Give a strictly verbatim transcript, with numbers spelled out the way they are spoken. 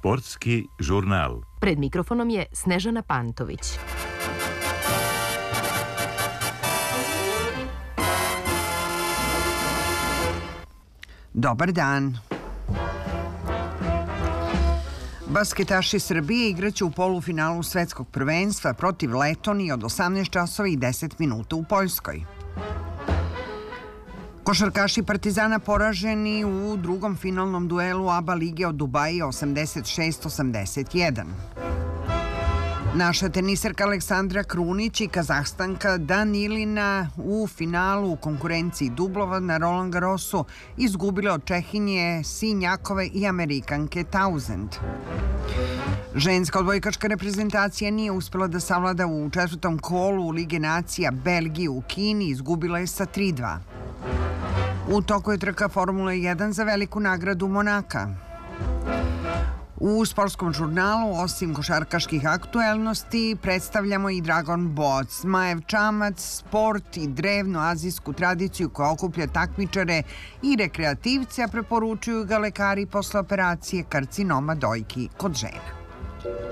Sportski žurnal. Pred mikrofonom je Snežana Pantović. Dobar dan. Basketaši Srbije igraće u polufinalu svetskog prvenstva protiv Letonije od osamnaest časova i deset minuta u Poljskoj. Košarkaši Partizana poraženi u drugom finalnom duelu ABA lige od Dubaija osamdeset šest osamdeset jedan. Naša teniserka Aleksandra Krunić i Kazahstanka Danilina u finalu u konkurenciji dublova na Roland Garrosu izgubile od Čehinje Sinjakove i Amerikanke Tauzend. Ženska odbojkaška reprezentacija nije uspela da savlada u četvrtom kolu Lige nacija Belgiju u Kini, izgubila je sa tri dva. U toku je trka Formule jedan za veliku nagradu Monaka. U sportskom žurnalu, osim košarkaških aktuelnosti, predstavljamo i Dragon Boat, zmajev čamac, sport i drevnu azijsku tradiciju koja okuplja takmičare i rekreativce, a preporučuju ga lekari posle operacije karcinoma dojki kod žena.